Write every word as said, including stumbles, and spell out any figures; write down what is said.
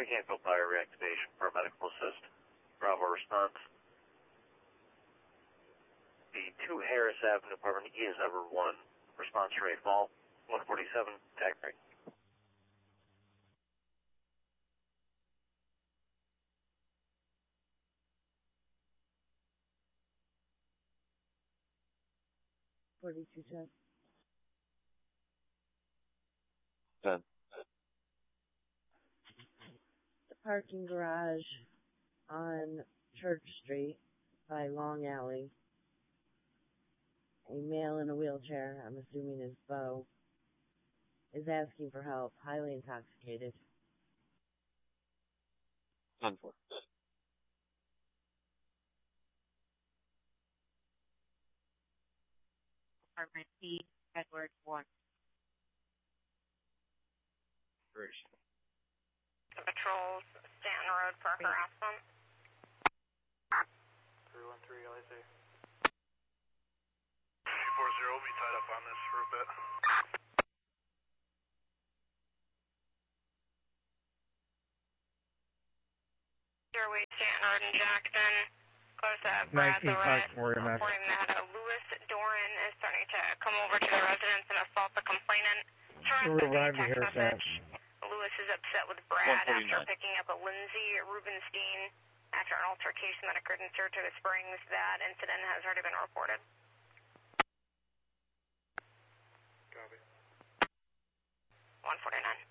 Mechanical fire reactivation for medical assist. Bravo response. The two Harris Avenue apartment E is ever one. Response rate fall. one forty-seven, tag rate. forty-two ten. ten. The parking garage on Church Street by Long Alley. A male in a wheelchair, I'm assuming is Bo, is asking for help, highly intoxicated. ten four. Apartment E, Edward one. Bruce. Patrols Stanton Road for harassment. three one three, L A C. two four zero will be tied up on this for a bit. Jerway, Stanton Road and Jackson. Close up. Brad the Red. Reporting that uh, Louis Doran is starting to come over to the residence and assault the complainant. We're arriving text here, message. Louis is upset with Brad after picking up a Lindsay Rubenstein after an altercation that occurred in Saratoga Springs. That incident has already been reported. Copy. one forty-nine.